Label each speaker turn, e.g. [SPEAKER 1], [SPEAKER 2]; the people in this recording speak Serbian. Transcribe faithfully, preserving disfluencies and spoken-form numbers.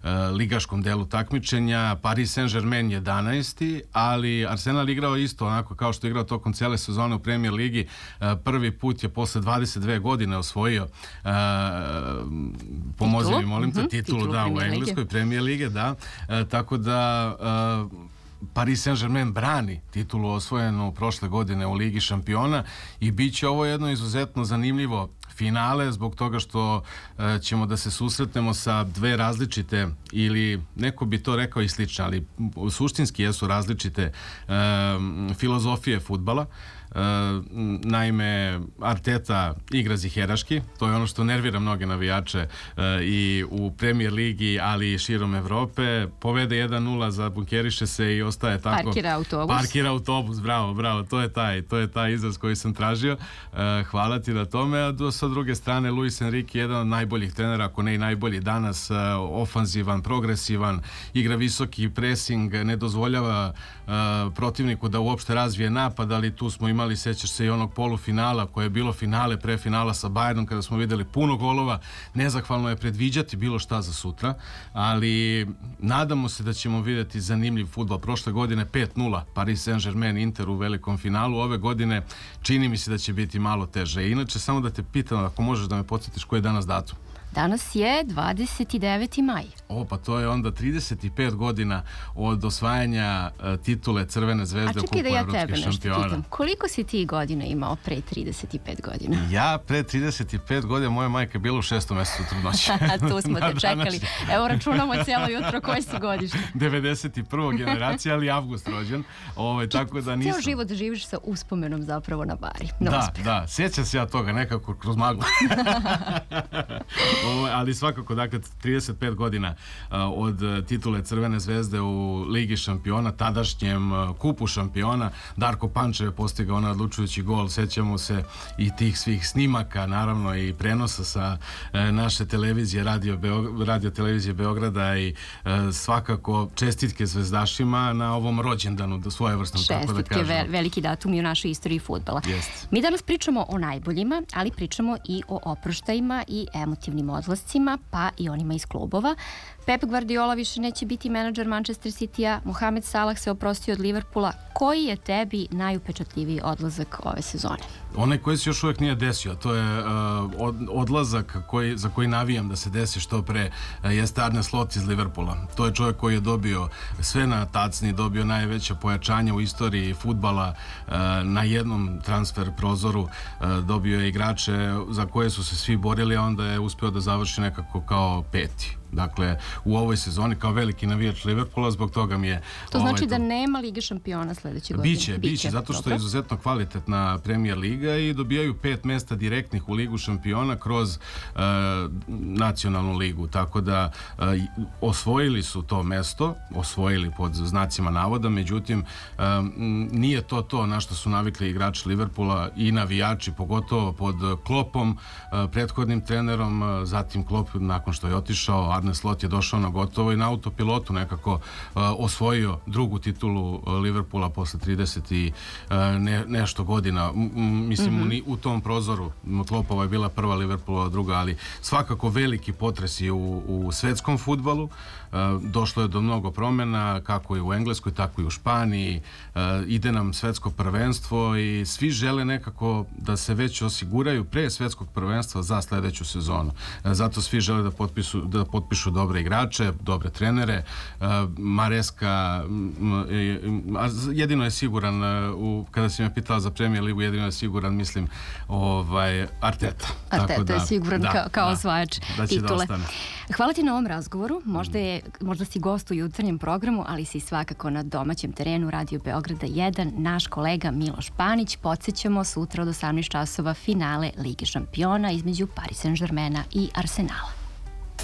[SPEAKER 1] ligaškom delu takmičenja. Paris Saint-Germain jedanaesti, ali Arsenal igrao isto onako kao što je igrao tokom cijele sezone u Premier Ligi. Prvi put je posle dvadeset dve godine osvojio pomozi mi molim te, titulu, titulu da, u engleskoj Premier Lige, da. Tako da Paris Saint-Germain brani titulu osvojenu prošle godine u Ligi šampiona i bit će ovo jedno izuzetno zanimljivo finale zbog toga što e, ćemo da se susretnemo sa dve različite, ili neko bi to rekao i slične, ali suštinski jesu različite e, filozofije fudbala. E, naime, Arteta igra ziheraški, to je ono što nervira mnoge navijače e, i u Premier Ligi, ali i širom Evrope. Povede jedan nula, zabunkeriše se i ostaje tako.
[SPEAKER 2] Parkira autobus.
[SPEAKER 1] Parkira autobus, bravo, bravo, to je taj, to je taj izraz koji sam tražio. E, hvala ti na tome. A do, sa druge strane, Luis Enrique je jedan od najboljih trenera, ako ne i najbolji danas, e, ofanzivan, progresivan, igra visoki pressing, ne dozvoljava e, protivniku da uopšte razvije napad, ali tu smo imali, sećaš se i onog polufinala koje je bilo finale pre finala sa Bayernom kada smo videli puno golova. Nezahvalno je predviđati bilo šta za sutra, ali nadamo se da ćemo vidjeti zanimljiv fudbal. Prošle godine pet nula Paris Saint-Germain Inter u velikom finalu, ove godine čini mi se da će biti malo teže. Inače, samo da te pitam, ako možeš da me podsjetiš koji je danas datum?
[SPEAKER 2] Danas je dvadeset deveti maj.
[SPEAKER 1] O, pa to je onda trideset pet godina od osvajanja uh, titule Crvene zvezde u Kupu evropskih šampiona. A čekaj da ja tebe nešto pitam. Koliko si ti godina imao pre trideset pet godina? Ja pre trideset pet godina, moja majka je bila u šestom mesecu trudnoće.
[SPEAKER 2] Tu smo te čekali. Evo, računamo cijelo jutro koje si godište.
[SPEAKER 1] devedeset prva generacija, ali avgust rođen. Ovaj, tako da nisam.
[SPEAKER 2] Cijel život živiš sa uspomenom zapravo na Bari. Na
[SPEAKER 1] da,
[SPEAKER 2] uspeh.
[SPEAKER 1] da. Sjećam se ja toga nekako kroz maglu. O, ali svakako, dakle, trideset pet godina uh, od titule Crvene zvezde u Ligi šampiona, tadašnjem uh, Kupu šampiona. Darko Pančev je postigao onaj odlučujući gol. Sećamo se i tih svih snimaka, naravno i prenosa sa uh, naše televizije, radio, Beog radio televizije Beograda i uh, svakako čestitke zvezdašima na ovom rođendanu, svojevrsnom, tako da kažemo.
[SPEAKER 2] Čestitke, veliki datum i u našoj istoriji fudbala.
[SPEAKER 1] Jest.
[SPEAKER 2] Mi danas pričamo o najboljima, ali pričamo i o oproštajima i emotivnim odlascima, pa i onima iz klubova. Pep Guardiola više neće biti menadžer Manchester City-a, Mohamed Salah se oprostio od Liverpoola. Koji je tebi najupečatljiviji odlazak ove sezone?
[SPEAKER 1] Onaj koji se još uvijek nije desio, to je uh, od, odlazak koji, za koji navijam da se desi što pre, uh, jeste Arne Slot iz Liverpoola. To je čovjek koji je dobio sve na tacni, dobio najveće pojačanje u istoriji fudbala uh, na jednom transfer prozoru, uh, dobio je igrače za koje su se svi borili, a onda je uspio da završi nekako kao peti. Dakle, u ovoj sezoni kao veliki navijač Liverpoola, zbog toga mi je...
[SPEAKER 2] To znači
[SPEAKER 1] ovaj,
[SPEAKER 2] da nema Lige šampiona sledeće godine?
[SPEAKER 1] Biće, biće, biće, zato što je izuzetno kvalitetna Premier Liga i dobijaju pet mesta direktnih u Ligu šampiona kroz uh, nacionalnu ligu, tako da uh, osvojili su to mesto, osvojili pod znacima navoda, međutim um, nije to to na što su navikli igrači Liverpoola i navijači, pogotovo pod Kloppom, uh, prethodnim trenerom, uh, zatim Klopp nakon što je otišao, Arne Slot je došao na gotovo i na autopilotu nekako uh, osvojio drugu titulu uh, Liverpoola posle trideset i uh, ne, nešto godina. M mislim, mm -hmm. u, u tom prozoru Kloppova je bila prva, Liverpoolova druga, ali svakako veliki potresi u, u svetskom fudbalu. Uh, došlo je do mnogo promjena, kako i u Engleskoj, tako i u Španiji. Uh, ide nam svetsko prvenstvo i svi žele nekako da se već osiguraju pre svetskog prvenstva za sledeću sezonu. Uh, zato svi žele da potpisu, da potpišu dobre igrače, dobre trenere. Uh, Maresca jedino je siguran, uh, kada si me pitala za Premier Ligu, jedino je siguran, mislim, ovaj, Arteta.
[SPEAKER 2] Arteta
[SPEAKER 1] Tako da,
[SPEAKER 2] je siguran
[SPEAKER 1] da,
[SPEAKER 2] kao, kao
[SPEAKER 1] da,
[SPEAKER 2] osvajač
[SPEAKER 1] da
[SPEAKER 2] titule.
[SPEAKER 1] Da
[SPEAKER 2] Hvala ti na ovom razgovoru. Možda, je, možda si gost u jutarnjem programu, ali si svakako na domaćem terenu Radio Beograda jedan, naš kolega Miloš Panić. Podsećamo, sutra od osamnaest časova finale Lige šampiona između Paris Saint-Germaina i Arsenala.